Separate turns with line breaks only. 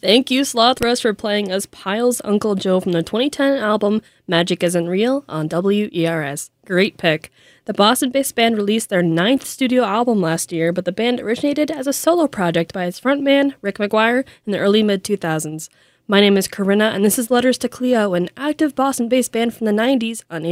Thank you, Slothros, for playing us Pyle's Uncle Joe from the 2010 album Magic Isn't Real on WERS. Great pick. The Boston-based band released their 9th studio album last year, but the band originated as a solo project by its frontman, Rick McGuire, in the early mid-2000s. My name is Corinna, and this is Letters to Cleo, an active Boston-based band from the 90s on